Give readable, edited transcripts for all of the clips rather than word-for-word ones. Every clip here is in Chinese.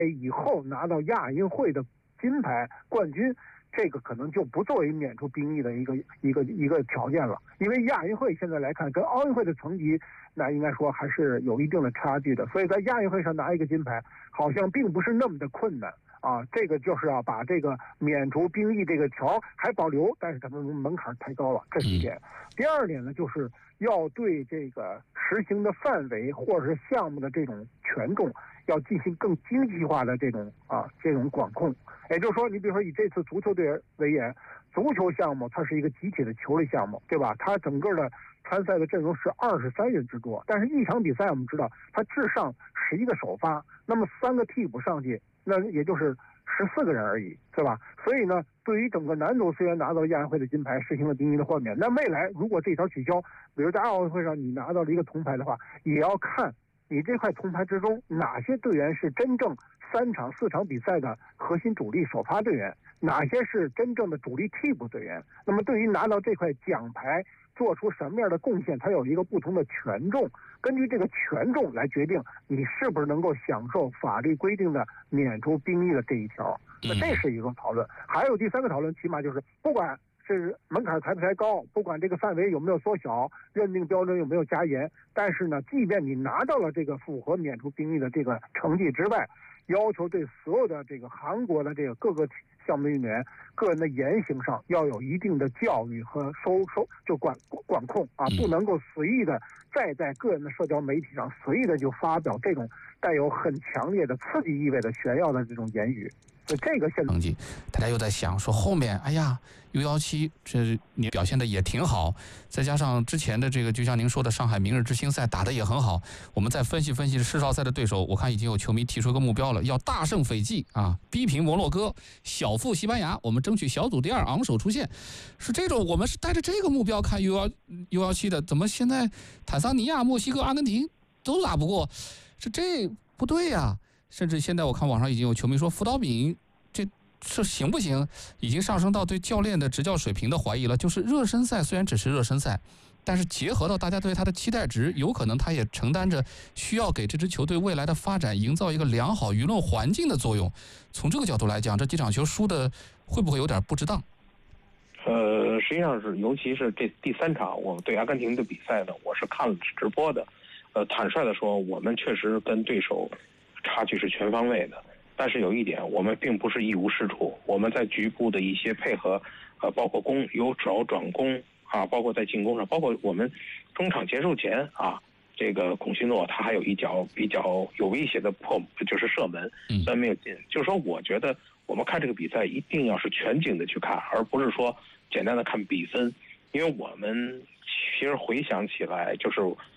以后拿到亚运会的金牌冠军，这个可能就不作为免除兵役的一个条件了，因为亚运会现在来看跟奥运会的成绩，那应该说还是有一定的差距的，所以在亚运会上拿一个金牌，好像并不是那么的困难啊。这个就是要把这个免除兵役这个条还保留，但是它们门槛太高了，这是一点。第二点呢，就是要对这个实行的范围或者是项目的这种权重，要进行更经济化的这种管控。也就是说，你比如说以这次足球队为言，足球项目它是一个集体的球类项目，对吧？它整个的参赛的阵容是23人之多，但是一场比赛我们知道它至上11个首发，那么3个替补上去，那也就是14个人而已，对吧？所以呢，对于整个男足虽然拿到亚运会的金牌，实行了兵役的豁免，那未来如果这条取消，比如在奥运会上你拿到了一个铜牌的话，也要看你这块铜牌之中哪些队员是真正3场4场比赛的核心主力首发队员，哪些是真正的主力替补队员。那么对于拿到这块奖牌做出什么样的贡献，它有一个不同的权重，根据这个权重来决定你是不是能够享受法律规定的免除兵役的这一条。那这是一个讨论。还有第3个讨论，起码就是不管是门槛抬不抬高，不管这个范围有没有缩小，认定标准有没有加严，但是呢，即便你拿到了这个符合免除兵役的这个成绩之外，要求对所有的这个韩国的这个各个项目运动员个人的言行上要有一定的教育和管控啊，不能够随意的再在个人的社交媒体上随意的就发表这种带有很强烈的刺激意味的炫耀的这种言语。这个现在大家又在想说后面，哎呀，U17这你表现的也挺好，再加上之前的这个就像您说的上海明日之星赛打得也很好，我们再分析分析世少赛的对手，我看已经有球迷提出一个目标了，要大胜斐济啊，逼平摩洛哥，小负西班牙，我们争取小组第2昂首出线。是这种，我们是带着这个目标看 U17的，怎么现在坦桑尼亚、墨西哥、阿根廷都打不过？这不对呀。甚至现在我看网上已经有球迷说辅导饼这行不行，已经上升到对教练的执教水平的怀疑了。就是热身赛虽然只是热身赛，但是结合到大家对他的期待值，有可能他也承担着需要给这支球队未来的发展营造一个良好舆论环境的作用。从这个角度来讲，这几场球输的会不会有点不值当？ 实际上是，尤其是这第3场我们对阿根廷的比赛呢，我是看了直播的。坦率的说，我们确实跟对手差距是全方位的，但是有一点，我们并不是一无是处。我们在局部的一些配合，包括由守转攻啊，包括在进攻上，包括我们中场结束前啊，这个孔希诺他还有一脚比较有威胁的就是射门，但没有进。就是说，我觉得我们看这个比赛一定要是全景的去看，而不是说简单的看比分，因为我们其实回想起来，就是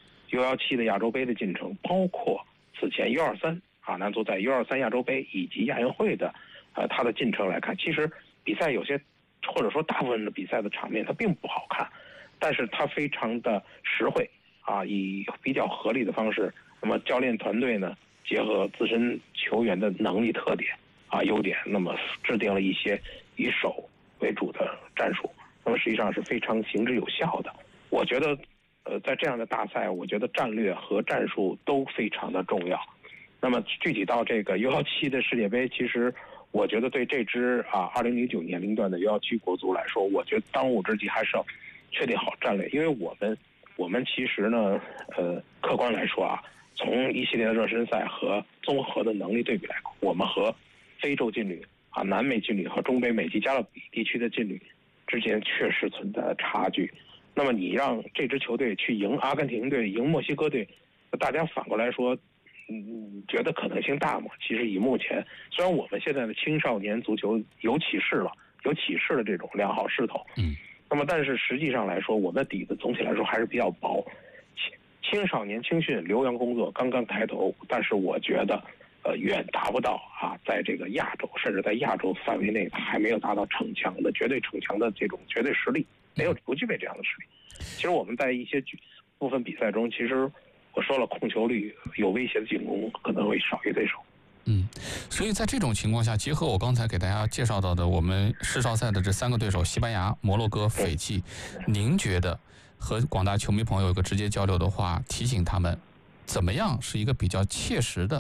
U17的亚洲杯的进程，包括此前 U23。男足在 U23 亚洲杯以及亚运会的，他的进程来看，其实比赛有些或者说大部分的比赛的场面它并不好看，但是它非常的实惠啊，以比较合理的方式，那么教练团队呢结合自身球员的能力特点啊优点，那么制定了一些以守为主的战术，那么实际上是非常行之有效的。我觉得在这样的大赛，我觉得战略和战术都非常的重要。那么具体到这个 U17的世界杯，其实我觉得对这支2009年龄段的 U17国足来说，我觉得当务之急还是要确定好战略，因为我们其实呢，客观来说从一系列的热身赛和综合的能力对比来看，我们和非洲劲旅南美劲旅和中北美及加勒比地区的劲旅之间确实存在差距。那么你让这支球队去赢阿根廷队、赢墨西哥队，大家反过来说，觉得可能性大吗？其实以目前，虽然我们现在的青少年足球有起势了这种良好势头，那么但是实际上来说，我们的底子总体来说还是比较薄。青少年青训留洋工作刚刚抬头，但是我觉得远达不到在这个亚洲，甚至在亚洲范围内还没有达到绝对逞强的这种绝对实力，不具备这样的实力。其实我们在一些部分比赛中，其实我说了，控球率有威胁的进攻可能会少于对手。 所以在这种情况下，结合我刚才给大家介绍到的我们世少赛的这3个对手西班牙、摩洛哥、斐济，您觉得和广大球迷朋友有个直接交流的话，提醒他们怎么样是一个比较切实的